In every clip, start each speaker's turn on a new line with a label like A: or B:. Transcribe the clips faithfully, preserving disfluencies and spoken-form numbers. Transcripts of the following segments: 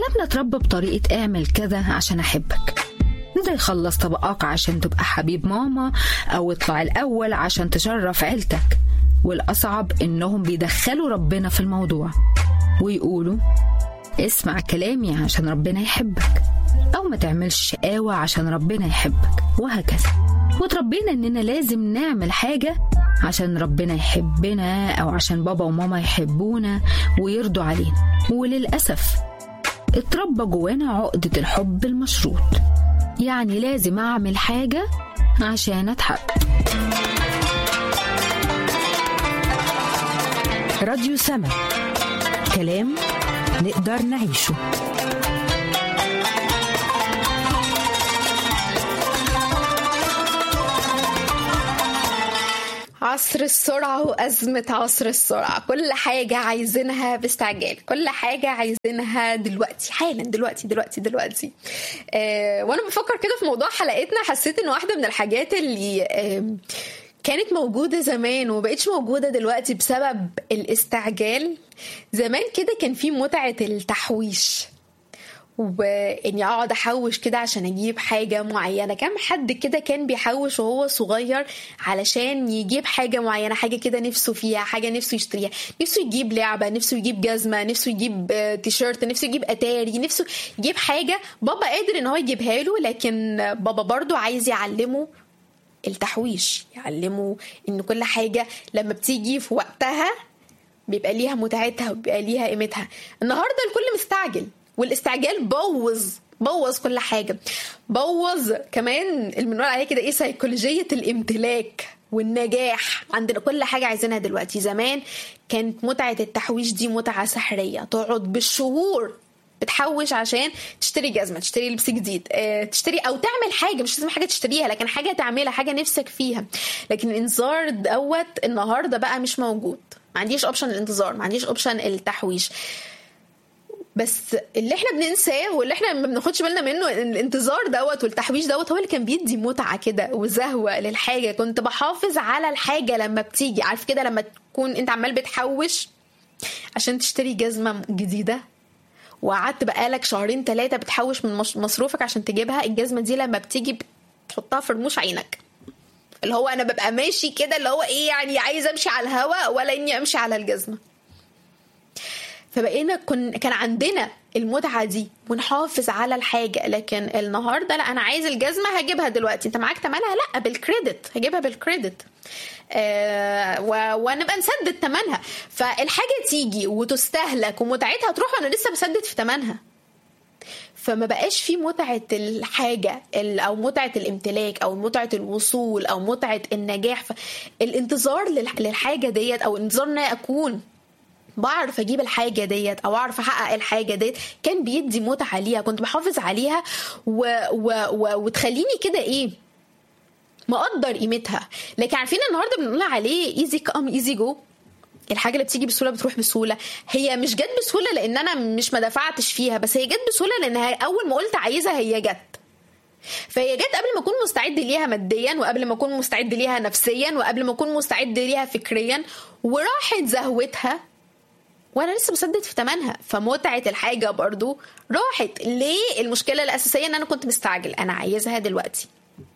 A: أغلبنا اتربى بطريقة اعمل كذا عشان أحبك، زي خلص طبقك عشان تبقى حبيب ماما، أو اطلع الأول عشان تشرف عيلتك. والأصعب إنهم بيدخلوا ربنا في الموضوع ويقولوا اسمع كلامي عشان ربنا يحبك، أو ما تعملش شقاوة عشان ربنا يحبك، وهكذا. وتربينا إننا لازم نعمل حاجة عشان ربنا يحبنا، أو عشان بابا وماما يحبونا ويرضوا علينا. وللأسف اتربى جوانا عقدة الحب المشروط، يعني لازم أعمل حاجة عشان أتحب.
B: راديو سما، كلام نقدر نعيشه.
C: عصر السرعة وأزمة عصر السرعة، كل حاجة عايزينها باستعجال، كل حاجة عايزينها دلوقتي حالا، دلوقتي دلوقتي دلوقتي. آه وأنا بفكر كده في موضوع حلقتنا، حسيت إن واحدة من الحاجات اللي آه كانت موجودة زمان وبقيتش موجودة دلوقتي بسبب الاستعجال. زمان كده كان في متعة التحويش، واني اقعد احوش كده عشان اجيب حاجه معينه. كم حد كده كان بيحوش وهو صغير علشان يجيب حاجه معينه، حاجه كده نفسه فيها، حاجه نفسه يشتريها، نفسه يجيب لعبه، نفسه يجيب جزمه، نفسه يجيب تيشيرت، نفسه يجيب اتاري، نفسه يجيب حاجه بابا قادر ان هو يجيبها له، لكن بابا برضو عايز يعلمه التحويش، يعلمه ان كل حاجه لما بتيجي في وقتها بيبقى ليها متعتها وبيبقى ليها قيمتها. النهارده الكل مستعجل، والاستعجال بوظ بوظ كل حاجة، بوظ كمان اللي بنقول عليه كده ايه، سيكولوجية الامتلاك والنجاح. عندنا كل حاجة عايزينها دلوقتي. زمان كانت متعة التحويش دي متعة سحرية، تقعد بالشهور بتحوش عشان تشتري جزمة، تشتري لبس جديد، اه تشتري او تعمل حاجة، مش لازم حاجة تشتريها لكن حاجة تعملها، حاجة نفسك فيها. لكن الانتظار دوت النهاردة بقى مش موجود، ما عنديش اوبشن الانتظار، ما عنديش اوبشن التحويش. بس اللي احنا بننساه واللي احنا ما بناخدش بالنا منه ان الانتظار دوت والتحويش دوت هو اللي كان بيدي متعة كده وزهوة للحاجة. كنت بحافظ على الحاجة لما بتيجي، عارف كده لما تكون انت عمال بتحوش عشان تشتري جزمة جديدة وقعدت بقالك شهرين ثلاثة بتحوش من مصروفك عشان تجيبها، الجزمة دي لما بتيجي بتحطها في رموش عينك، اللي هو انا ببقى ماشي كده اللي هو ايه، يعني عايز امشي على الهواء ولا اني امشي على الجزمة. فبقينا كن كان عندنا المتعة دي ونحافظ على الحاجة. لكن النهاردة لا، أنا عايز الجزمة هجيبها دلوقتي، أنت معاك تمنها؟ لا، بالكريدت، هجيبها بالكريدت آه ونبقى نسدد تمنها. فالحاجة تيجي وتستهلك ومتعتها تروح وأنا لسه بسدد في تمنها. فما بقاش في متعة الحاجة أو متعة الامتلاك أو متعة الوصول أو متعة النجاح. الانتظار للحاجة ديت أو الانتظار أن أكون بعرف اجيب الحاجه ديت او اعرف احقق الحاجه ديت كان بيدي متعه ليها، كنت بحافظ عليها و... و... و... وتخليني كده ايه ما اقدر قيمتها. لكن عارفين النهارده بنقول عليه ايزي كام ايزي جو، الحاجه اللي بتيجي بسهوله بتروح بسهوله. هي مش جت بسهوله لان انا مش ما دفعتش فيها، بس هي جت بسهوله لانها اول ما قلت عايزها هي جت. فهي جت قبل ما اكون مستعد ليها ماديا، وقبل ما اكون مستعد ليها نفسيا، وقبل ما اكون مستعد ليها فكريا، وراحت زهوتها وانا لسه بسدد في تمنها. فمتعه الحاجه برضو راحت. ليه؟ المشكله الاساسيه ان انا كنت مستعجل، انا عايزها دلوقتي.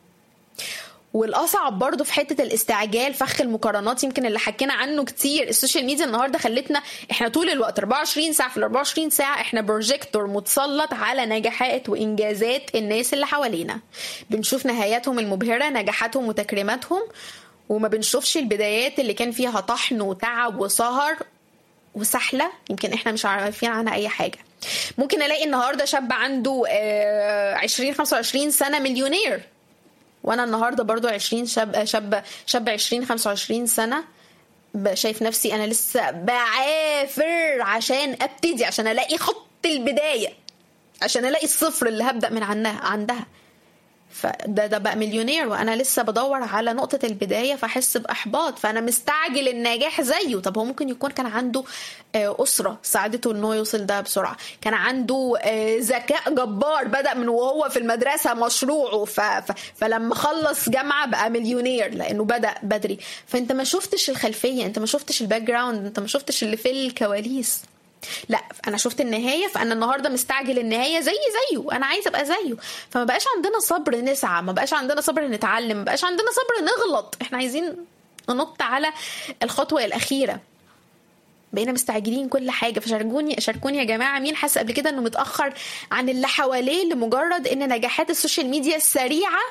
C: والاصعب برضو في حته الاستعجال فخ المقارنات، يمكن اللي حكينا عنه كتير. السوشيال ميديا النهارده خلتنا احنا طول الوقت أربعة وعشرين ساعه في ال أربعة وعشرين ساعه احنا بروجيكتور متسلط على نجاحات وانجازات الناس اللي حوالينا. بنشوف نهاياتهم المبهره، نجاحاتهم وتكريماتهم، وما بنشوفش البدايات اللي كان فيها طحن وتعب وسهر وسحلة يمكن احنا مش عارفين عنها اي حاجة. ممكن الاقي النهاردة شاب عنده عشرين خمسة وعشرين سنة مليونير، وانا النهاردة برضو عشرين شاب شاب شاب عشرين خمسة وعشرين سنة شايف نفسي انا لسه بعافر عشان ابتدي، عشان الاقي خط البداية، عشان الاقي الصفر اللي هبدأ من عنها عندها. فده ده بقى مليونير وانا لسه بدور على نقطة البداية، فاحس باحباط، فانا مستعجل النجاح زيه. طب هو ممكن يكون كان عنده اسرة ساعدته انه يوصل ده بسرعة، كان عنده ذكاء جبار بدأ من وهو في المدرسة مشروعه، ف... ف... فلما خلص جامعة بقى مليونير لانه بدأ بدري. فانت ما شفتش الخلفية، انت ما شفتش الباك جراوند، انت ما شفتش اللي في الكواليس. لا انا شفت النهايه فانا النهارده مستعجل النهايه زي زيه، انا عايز ابقى زيه. فما بقاش عندنا صبر نسعى، ما بقاش عندنا صبر نتعلم، ما بقاش عندنا صبر نغلط، احنا عايزين ننط على الخطوه الاخيره، بقينا مستعجلين كل حاجه. فشاركوني شاركوني يا جماعه مين حاسس قبل كده انه متاخر عن اللي حواليه لمجرد ان نجاحات السوشيال ميديا السريعه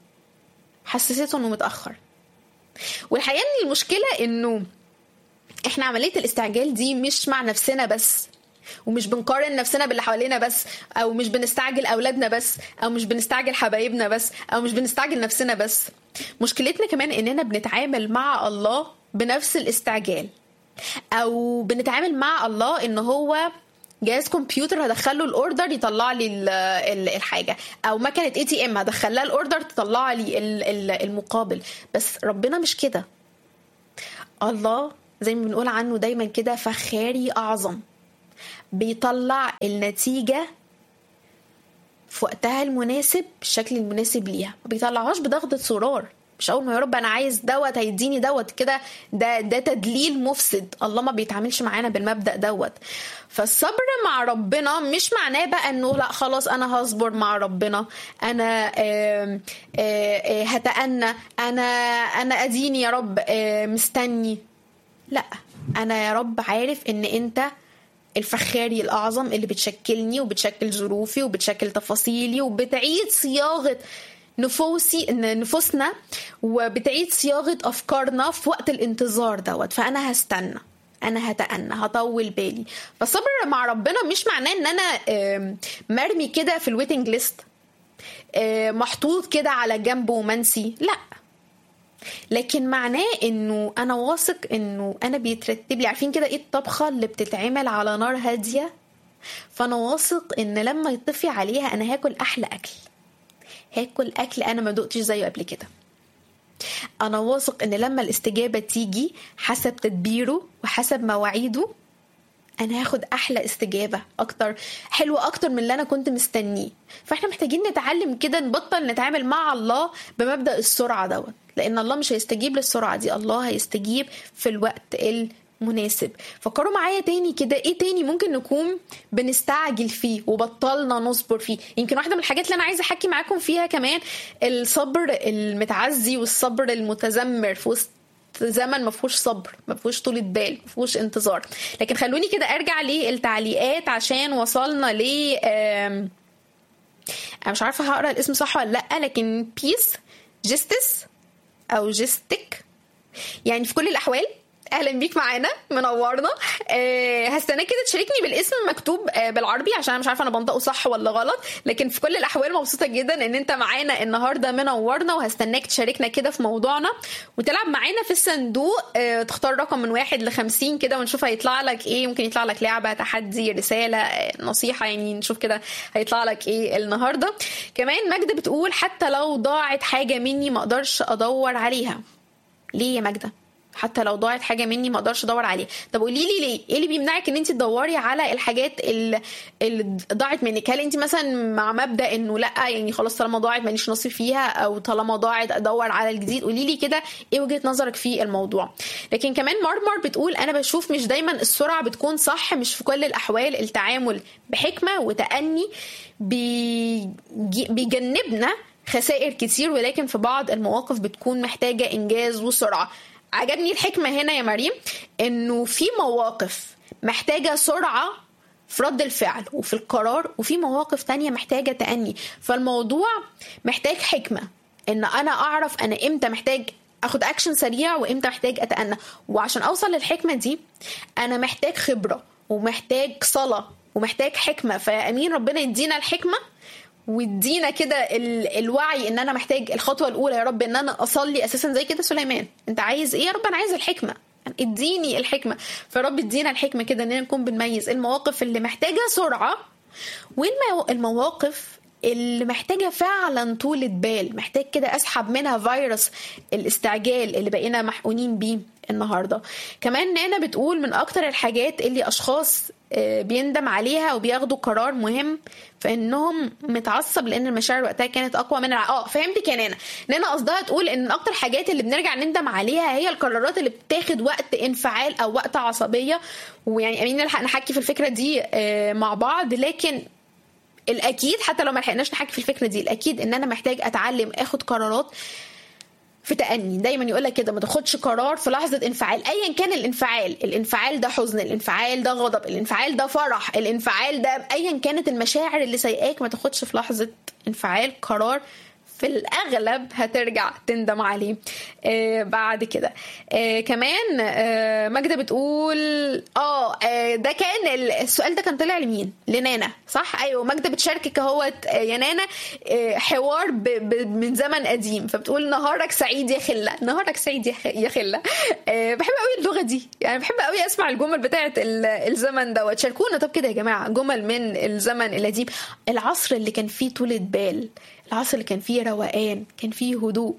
C: حسسته انه متاخر. والحقيقه ان المشكله انه احنا عمليه الاستعجال دي مش مع نفسنا بس، ومش بنقارن نفسنا باللي حوالينا بس، او مش بنستعجل اولادنا بس، او مش بنستعجل حبايبنا بس، او مش بنستعجل نفسنا بس. مشكلتنا كمان اننا بنتعامل مع الله بنفس الاستعجال، او بنتعامل مع الله ان هو جهاز كمبيوتر هدخله الاوردر يطلع لي الحاجه، او مكنه اي تي ام هدخلها الاوردر تطلع لي المقابل. بس ربنا مش كده. الله زي ما بنقول عنه دايما كده فخاري اعظم، بيطلع النتيجه في وقتها المناسب بالشكل المناسب ليها، ما بيطلعهاش بضغطه زرار. مش اول ما يا رب انا عايز دوت هيديني دوت كده، ده ده تدليل مفسد. الله ما بيتعاملش معانا بالمبدأ دوت. فالصبر مع ربنا مش معناه بقى انه لا خلاص انا هصبر مع ربنا، انا آآ آآ هتأنى، انا انا اديني يا رب مستني. لا، انا يا رب عارف ان انت الفخاري الاعظم اللي بتشكلني وبتشكل ظروفي وبتشكل تفاصيلي وبتعيد صياغه نفوسي نفوسنا وبتعيد صياغه افكارنا في وقت الانتظار دوت. فانا هستنى، انا هتأنى، هطول بالي. فالصبر مع ربنا مش معناه ان انا مرمي كده في الويتنج ليست، محطوط كده على جنب ومنسي، لا، لكن معناه انه انا واثق انه انا بيترتب لي. عارفين كده ايه الطبخه اللي بتتعمل على نار هاديه؟ فانا واثق ان لما يطفي عليها انا هاكل احلى اكل، هاكل اكل انا ما دقتش زيه قبل كده. انا واثق ان لما الاستجابه تيجي حسب تدبيره وحسب مواعيده انا هاخد احلى استجابه، اكتر حلوه اكتر من اللي انا كنت مستنيه. فاحنا محتاجين نتعلم كده، نبطل نتعامل مع الله بمبدأ السرعه دوت، لان الله مش هيستجيب للسرعه دي، الله هيستجيب في الوقت المناسب. فكروا معايا تاني كده، ايه تاني ممكن نكون بنستعجل فيه وبطلنا نصبر فيه؟ يمكن واحده من الحاجات اللي انا عايزه احكي معاكم فيها كمان الصبر المتعزي والصبر المتذمر في وسط زمن ما فيهوش صبر، ما فيهوش طولة بال، ما فيهوش انتظار. لكن خلوني كده ارجع للتعليقات عشان وصلنا ل انا مش عارفه هقرا الاسم صح ولا لا، لكن بيس جستس او جستك يعني في كل الاحوال اهلا بيك معانا، منورنا. أه هستناك كده تشاركني بالاسم مكتوب أه بالعربي عشان انا مش عارفه انا بنطقه صح ولا غلط، لكن في كل الاحوال مبسوطه جدا ان انت معانا النهارده، منورنا. وهستناك تشاركنا كده في موضوعنا وتلعب معانا في الصندوق. أه تختار رقم من واحد لخمسين كده ونشوف هيطلع لك ايه. ممكن يطلع لك لعبه، تحدي، رساله، أه نصيحه، يعني نشوف كده هيطلع لك ايه النهارده. كمان ماجده بتقول حتى لو ضاعت حاجه مني ما اقدرش ادور عليها. ليه يا ماجده؟ حتى لو ضاعت حاجه مني ما اقدرش ادور عليها. طب قولي لي ليه؟ ايه اللي بيمنعك ان انت تدوري على الحاجات اللي, اللي ضاعت منك؟ هل انت مثلا مع مبدا انه لا يعني خلاص طالما ضاعت ماليش نصيب فيها، او طالما ضاعت ادور على الجديد؟ قولي لي كده ايه وجهه نظرك في الموضوع. لكن كمان مرمر بتقول انا بشوف مش دايما السرعه بتكون صح، مش في كل الاحوال التعامل بحكمه وتأني بيجنبنا خسائر كتير، ولكن في بعض المواقف بتكون محتاجه انجاز وسرعه. عجبني الحكمة هنا يا مريم انه في مواقف محتاجة سرعة في رد الفعل وفي القرار، وفي مواقف تانية محتاجة تأني. فالموضوع محتاج حكمة ان انا اعرف انا امتى محتاج اخد اكشن سريع وامتى محتاج اتأنى. وعشان اوصل للحكمة دي انا محتاج خبرة ومحتاج صلاة ومحتاج حكمة. فامين ربنا يدينا الحكمة ويدينا كده الوعي ان انا محتاج الخطوه الاولى يا رب ان انا اصلي اساسا زي كده سليمان، انت عايز ايه يا رب؟ انا عايز الحكمه، اديني الحكمه. فرب ادينا الحكمه كده اننا نكون بنميز المواقف اللي محتاجه سرعه والمواقف اللي محتاجه فعلا طولة بال، محتاج كده اسحب منها فيروس الاستعجال اللي بقينا محقونين بيه النهارده. كمان نانا بتقول من اكتر الحاجات اللي اشخاص بيندم عليها وبياخدوا قرار مهم فانهم متعصب لان المشاعر وقتها كانت اقوى من الع... اه فهمتك يا نانا. نانا قصدها تقول ان اكتر حاجات اللي بنرجع نندم عليها هي القرارات اللي بتاخد وقت انفعال او وقت عصبيه. ويعني امين نلحق نحكي في الفكره دي مع بعض، لكن الاكيد حتى لو ما لحقناش نحكي في الفكره دي الاكيد ان انا محتاج اتعلم اخد قرارات في تأني. دايما يقولك كده ما تاخدش قرار في لحظة انفعال ايا كان الانفعال. الانفعال ده حزن، الانفعال ده غضب، الانفعال ده فرح، الانفعال ده ايا كانت المشاعر اللي سايقاك ما تاخدش في لحظة انفعال قرار في الأغلب هترجع تندم عليه آه بعد كده. آه كمان آه ماجدة بتقول اه, آه ده كان السؤال ده كان طلع لمين؟ لنانا صح؟ أيوة ماجدة بتشاركك اهوت آه يا نانا آه حوار ب ب من زمن قديم، فبتقول نهارك سعيد يا خلة. نهارك سعيد يا خلة. آه بحب قوي اللغة دي، يعني بحب قوي أسمع الجمل بتاعت الزمن ده. وتشاركونا طب كده يا جماعة جمل من الزمن القديم، العصر اللي كان فيه طولة بال، العصر اللي كان فيه روقان، كان فيه هدوء.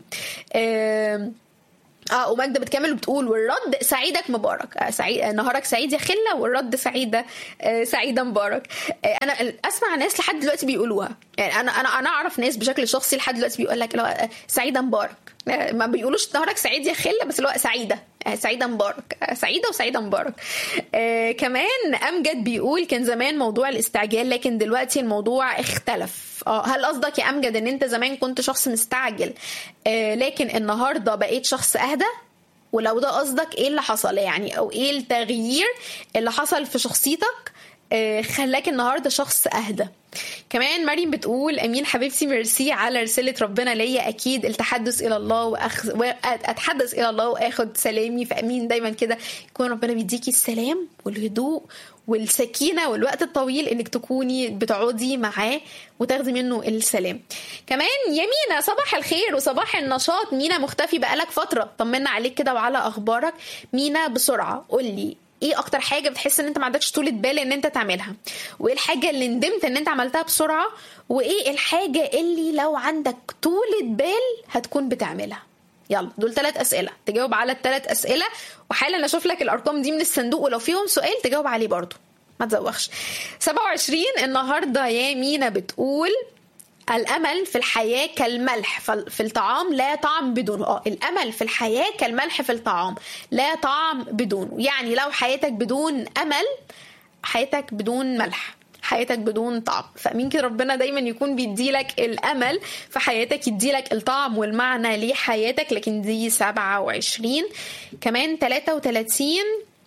C: اه, آه وماجدة بتكمل وبتقول والرد سعيدك مبارك. آه سعيد نهارك سعيد يا خلة والرد سعيدة آه سعيدة مبارك. آه انا اسمع ناس لحد دلوقتي بيقولوها، يعني انا انا انا اعرف ناس بشكل شخصي لحد دلوقتي بيقول لك آه سعيدة مبارك، آه ما بيقولوش نهارك سعيد يا خلة بس اللي هو سعيدة آه سعيدة مبارك، آه سعيدة وسعيدة مبارك. آه كمان امجد بيقول كان زمان موضوع الاستعجال لكن دلوقتي الموضوع اختلف. اه هل قصدك يا امجد ان انت زمان كنت شخص مستعجل آه لكن النهارده بقيت شخص اهدى؟ ولو ده قصدك ايه اللي حصل يعني، او ايه التغيير اللي حصل في شخصيتك آه خلاك النهارده شخص اهدى؟ كمان مريم بتقول امين حبيبتي ميرسي على رساله ربنا ليا، اكيد التحدث الى الله واخذ واتحدث الى الله واخد سلامي. فامين دايما كده يكون ربنا بيديكي السلام والهدوء والسكينه والوقت الطويل انك تكوني بتقعدي معاه وتاخدي منه السلام. كمان يمينة صباح الخير وصباح النشاط. مينا مختفي بقالك فتره، طمنا عليك كده وعلى اخبارك. مينا بسرعه قولي ايه اكتر حاجه بتحس ان انت ما عندكش طولة بال ان انت تعملها، وايه الحاجه اللي ندمت ان انت عملتها بسرعه، وايه الحاجه اللي لو عندك طولة بال هتكون بتعملها. يلا دول ثلاث اسئله تجاوب على الثلاث اسئله، وحالا اشوف لك الارقام دي من الصندوق ولو فيهم سؤال تجاوب عليه برضو ما تزوخش. سبعة وعشرين النهارده يا مينا بتقول الأمل في الحياة كالملح في الطعام لا طعم بدونه. اه الأمل في الحياة كالملح في الطعام لا طعم بدونه، يعني لو حياتك بدون أمل حياتك بدون ملح، حياتك بدون طعم. فأمين كده ربنا دايما يكون بيديلك الأمل في حياتك، يديلك الطعم والمعنى لحياتك. لكن دي سبعة وعشرين. كمان ثلاثة وثلاثين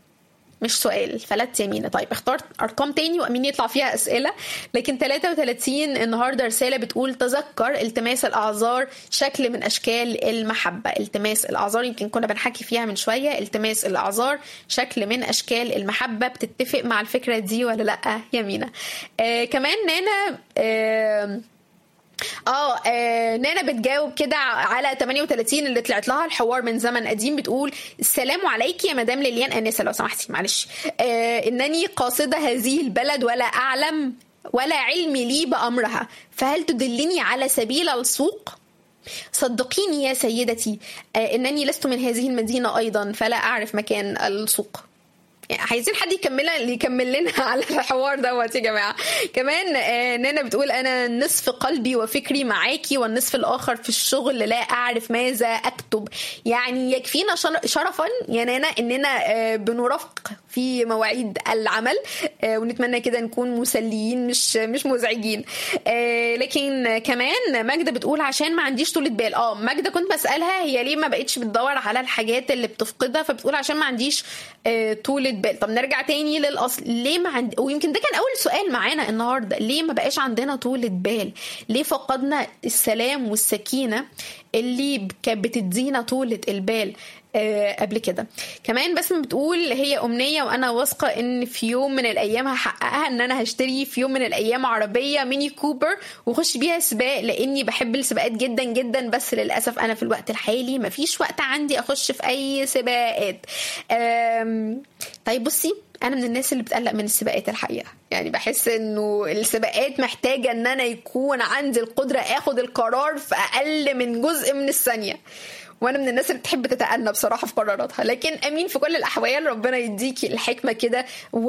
C: مش سؤال فلت يمينة. طيب اختار ارقام تاني وامين يطلع فيها اسئله. لكن ثلاثة وثلاثين النهارده رساله بتقول تذكر التماس الاعذار شكل من اشكال المحبه. التماس الاعذار يمكن كنا بنحكي فيها من شويه، التماس الاعذار شكل من اشكال المحبه. بتتفق مع الفكره دي ولا لا يمينة؟ آه كمان نانا آه اه, آه نانا بتجاوب كده على ثمانية وثلاثين اللي طلعت لها الحوار من زمن قديم. بتقول السلام عليكي يا مدام ليليان انسه لو سمحتي معلش آه انني قاصده هذه البلد ولا اعلم ولا علمي لي بامرها، فهل تدلني على سبيل السوق؟ صدقيني يا سيدتي آه انني لست من هذه المدينه ايضا فلا اعرف مكان السوق. يعني عايزين حد يكمل يكمل لنا على الحوار دوت يا جماعه. كمان آه نانا بتقول انا نصف قلبي وفكري معاكي والنصف الاخر في الشغل لا اعرف ماذا اكتب. يعني يكفينا شرفا يا نانا اننا آه بنرافق في مواعيد العمل آه ونتمنى كده نكون مسليين مش مش مزعجين. آه لكن كمان ماجدة بتقول عشان ما عنديش طولة بال. اه ماجدة كنت بسالها هي ليه ما بقتش بتدور على الحاجات اللي بتفقدها، فبتقول عشان ما عنديش آه طولة بال. طب نرجع تاني للاصل، ليه ما عند... ويمكن ده كان اول سؤال معانا النهارده، ليه ما بقاش عندنا طولة بال؟ ليه فقدنا السلام والسكينه اللي كانت بتدينا طولة البال آه قبل كده؟ كمان بس بتقول هي امنيه وانا واثقه ان في يوم من الايام هحققها، ان انا هشتري في يوم من الايام عربيه ميني كوبر واخش بيها سباق، لاني بحب السباقات جدا جدا، بس للاسف انا في الوقت الحالي مفيش وقت عندي اخش في اي سباقات. طيب بصي انا من الناس اللي بتقلق من السباقات الحقيقه، يعني بحس انه السباقات محتاجه ان انا يكون عندي القدره اخد القرار في اقل من جزء من الثانيه، وانا من الناس اللي بتحب تتأنى بصراحه في قراراتها، لكن امين في كل الاحوال ربنا يديكي الحكمه كده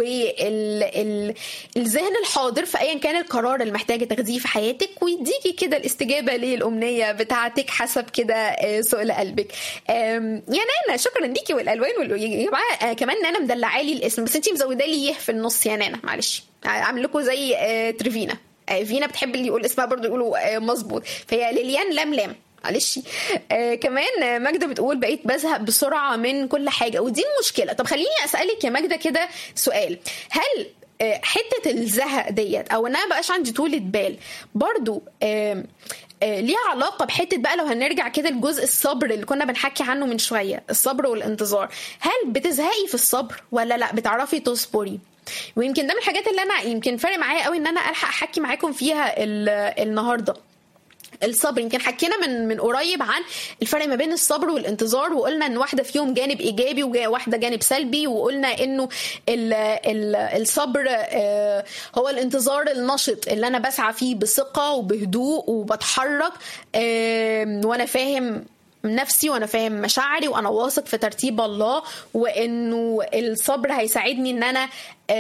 C: والذهن الحاضر في ايا كان القرار اللي محتاجه تاخديه في حياتك، ويديكي كده الاستجابه للامنيه بتاعتك حسب كده سؤال قلبك. يا نانا شكرا ليكي والالوان يا جماعه. كمان نانا مدلعالي الاسم بس انتي مزوده لي في النص يا نانا، معلش اعمل لكم زي تريفينا. فينا بتحب اللي يقول اسمها برضو يقولوا مظبوط، فهي ليليان لام لام معلش. آه كمان ماجدة بتقول بقيت بزهق بسرعة من كل حاجة ودي المشكلة. طب خليني أسألك يا ماجدة كده سؤال، هل آه حتة الزهق ديت أو أنا بقاش عندي طولة بال برضو آه آه ليها علاقة بحتة بقى لو هنرجع كده لجزء الصبر اللي كنا بنحكي عنه من شوية، الصبر والانتظار، هل بتزهقي في الصبر ولا لا بتعرفي تصبري؟ ويمكن ده من الحاجات اللي أنا يمكن فرق معايا قوي إن أنا ألحق أحكي معاكم فيها النهاردة. الصبر يمكن حكينا من من قريب عن الفرق ما بين الصبر والانتظار، وقلنا ان واحده فيهم جانب ايجابي وواحده جانب سلبي، وقلنا انه ال ال الصبر هو الانتظار النشط اللي انا بسعى فيه بثقه وبهدوء وبتحرك وانا فاهم نفسي وانا فاهم مشاعري وانا واثق في ترتيب الله، وانه الصبر هيساعدني ان انا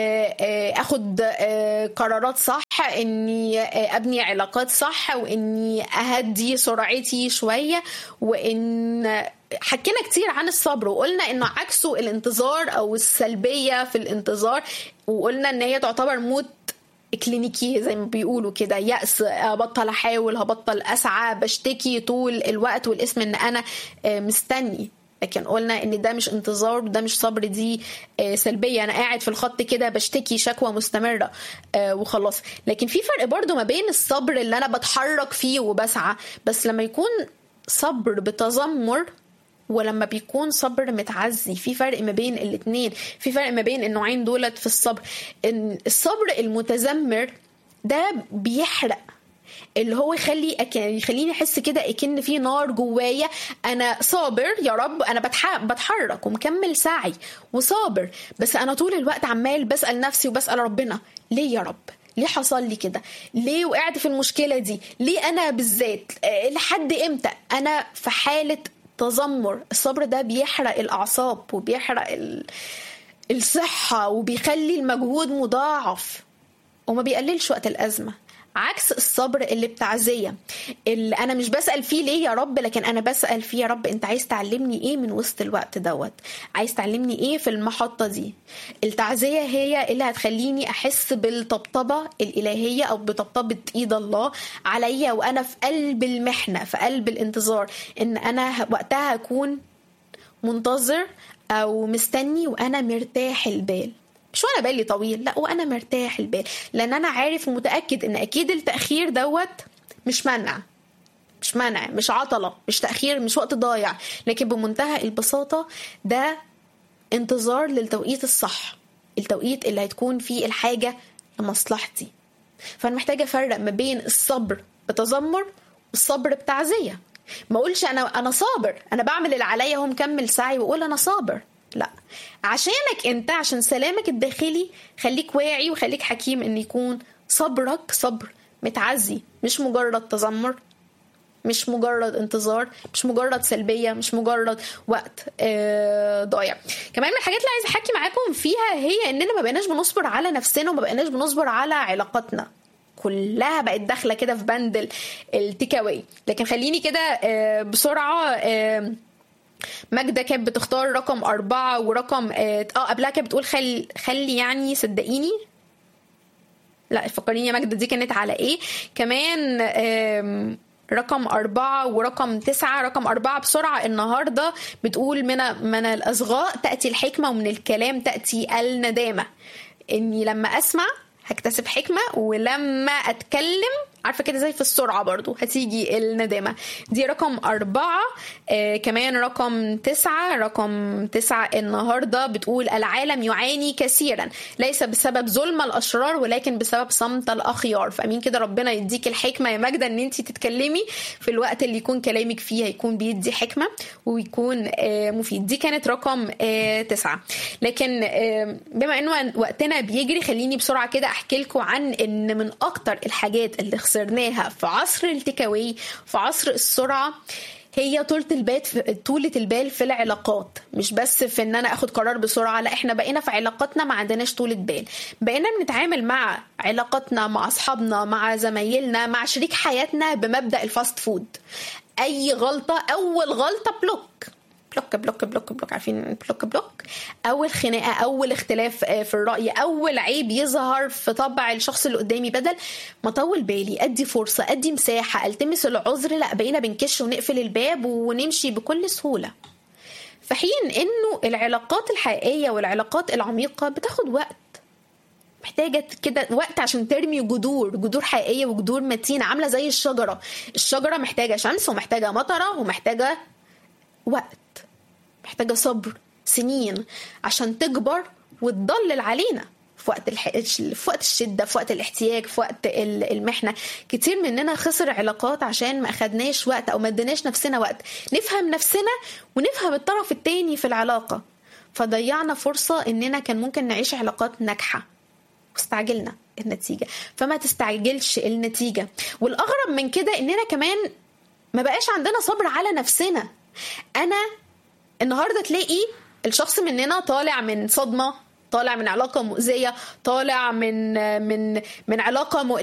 C: اخد قرارات صح، اني ابني علاقات صح، واني اهدي سرعتي شويه. وان حكينا كتير عن الصبر وقلنا انه عكسه الانتظار او السلبيه في الانتظار، وقلنا ان هي تعتبر موت كلينيكي زي ما بيقولوا كده، يأس، بطل احاول، هبطل اسعى، بشتكي طول الوقت والاسم ان انا مستني. لكن قلنا ان ده مش انتظار وده مش صبر، دي سلبية، انا قاعد في الخط كده بشتكي شكوى مستمرة وخلاص. لكن في فرق برضو ما بين الصبر اللي انا بتحرك فيه وبسعى، بس لما يكون صبر بتذمر ولما بيكون صبر متعزي، في فرق ما بين الاتنين، في فرق ما بين النوعين دولت في الصبر. إن الصبر المتذمر ده بيحرق، اللي هو يخلي يخليني احس كده اكن في نار جوايا، انا صابر يا رب، انا بتحرك ومكمل سعي وصابر، بس انا طول الوقت عمال بسأل نفسي وبسأل ربنا ليه يا رب، ليه حصل لي كده، ليه وقعت في المشكلة دي، ليه انا بالذات، لحد امتى انا في حالة تذمر. الصبر ده بيحرق الأعصاب وبيحرق الصحة وبيخلي المجهود مضاعف وما بيقللش وقت الأزمة، عكس الصبر اللي بتعزية، اللي أنا مش بسأل فيه ليه يا رب، لكن أنا بسأل فيه يا رب أنت عايز تعلمني إيه من وسط الوقت دوت، عايز تعلمني إيه في المحطة دي. التعزية هي اللي هتخليني أحس بالطبطبة الإلهية أو بطبطبة إيد الله عليا وأنا في قلب المحنة، في قلب الانتظار، إن أنا وقتها أكون منتظر أو مستني وأنا مرتاح البال، مش وانا بالي طويل، لا وانا مرتاح البال، لان انا عارف ومتاكد ان اكيد التاخير دوت مش منع، مش منع مش عطله، مش تاخير، مش وقت ضايع، لكن بمنتهى البساطه ده انتظار للتوقيت الصح، التوقيت اللي هتكون فيه الحاجه لمصلحتي. فانا محتاجه افرق ما بين الصبر بتذمر والصبر بتعزيه. ما اقولش انا انا صابر، انا بعمل اللي عليا وهو مكمل سعي واقول انا صابر، لا، عشانك انت، عشان سلامك الداخلي، خليك واعي وخليك حكيم ان يكون صبرك صبر متعزي، مش مجرد تذمر، مش مجرد انتظار، مش مجرد سلبية، مش مجرد وقت آه ضايع. كمان من الحاجات اللي عايز احكي معاكم فيها هي اننا ما بقيناش بنصبر على نفسنا وما بقيناش بنصبر على علاقاتنا، كلها بقت داخله كده في بند التيكاوي. لكن خليني كده آه بسرعه آه ماجدة كانت بتختار رقم أربعة ورقم اه قبلها كانت بتقول خل... خلي يعني صدقيني، لا فكريني يا ماجدة دي كانت على ايه كمان. رقم أربعة ورقم تسعة. رقم أربعة بسرعة النهاردة بتقول من من الأصغاء تأتي الحكمة ومن الكلام تأتي الندامة، إني لما أسمع هكتسب حكمة ولما أتكلم عارفة كده زي في السرعة برضو هتيجي الندامة. دي رقم أربعة. آه كمان رقم تسعة. رقم تسعة النهاردة بتقول العالم يعاني كثيرا ليس بسبب ظلم الأشرار ولكن بسبب صمت الأخيار. فأمين كده ربنا يديك الحكمة يا ماجدة ان انتي تتكلمي في الوقت اللي يكون كلامك فيه هيكون بيدي حكمة ويكون آه مفيد. دي كانت رقم آه تسعة. لكن آه بما انه وقتنا بيجري خليني بسرعة كده احكي لكم عن ان من اكتر الحاجات اللي خسرناها في عصر التكاوي في عصر السرعة هي طولة البال في طولة البال في العلاقات، مش بس في ان انا اخد قرار بسرعة. لا، احنا بقينا في علاقاتنا ما عندناش طولة بال، بقينا بنتعامل مع علاقاتنا مع اصحابنا مع زمايلنا مع شريك حياتنا بمبدأ الفاست فود. اي غلطة، اول غلطة بلوك بلوك بلوك بلوك بلوك عارفين بلوك بلوك. اول خناقه، اول اختلاف في الراي، اول عيب يظهر في طبع الشخص اللي قدامي، بدل ما اطول بالي ادي فرصه ادي مساحه التمس العذر، لا بقينا بنكش ونقفل الباب ونمشي بكل سهوله. في حين انه العلاقات الحقيقيه والعلاقات العميقه بتاخد وقت، محتاجة كده وقت عشان ترمي جذور جذور حقيقيه وجذور متينه، عامله زي الشجره. الشجره محتاجه شمس ومحتاجه مطره ومحتاجه وقت، محتاجة صبر سنين عشان تكبر وتضلل علينا في وقت الح... في وقت الشدة، في وقت الاحتياج، في وقت المحنة. كتير مننا خسر علاقات عشان ما أخدناش وقت أو ما ادناش نفسنا وقت نفهم نفسنا ونفهم الطرف التاني في العلاقة، فضيعنا فرصة إننا كان ممكن نعيش علاقات ناجحة واستعجلنا النتيجة. فما تستعجلش النتيجة. والأغرب من كده إننا كمان ما بقاش عندنا صبر على نفسنا. أنا النهاردة تلاقي الشخص مننا طالع من صدمة، طالع من علاقة مؤذية، طالع من من من علاقة